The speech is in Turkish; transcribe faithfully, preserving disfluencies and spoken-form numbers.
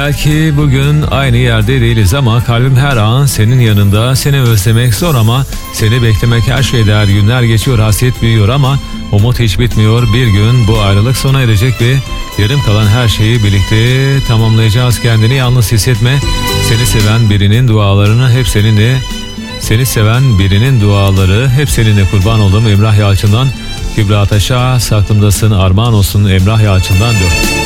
Belki bugün aynı yerde değiliz ama kalbim her an senin yanında. Seni özlemek zor ama seni beklemek her şey değer. Günler geçiyor, hasret büyüyor ama umut hiç bitmiyor. Bir gün bu ayrılık sona erecek ve yarım kalan her şeyi birlikte tamamlayacağız. Kendini yalnız hissetme. Seni seven birinin dualarını hep seninle. Seni seven birinin duaları hep seninle. Kurban oldum. Emrah Yalçın'dan Kübra Taş'a saklımdasın armağan olsun. Emrah Yalçın'dan diyor.